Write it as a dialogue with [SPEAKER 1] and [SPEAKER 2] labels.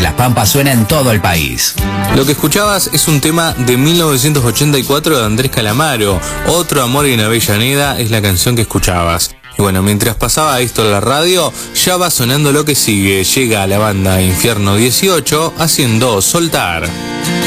[SPEAKER 1] Las Pampas suena en todo el país.
[SPEAKER 2] Lo que escuchabas es un tema de 1984 de Andrés Calamaro. Otro amor en Avellaneda es la canción que escuchabas. Y bueno, mientras pasaba esto en la radio, ya va sonando lo que sigue. Llega la banda Infierno 18 haciendo Soltar.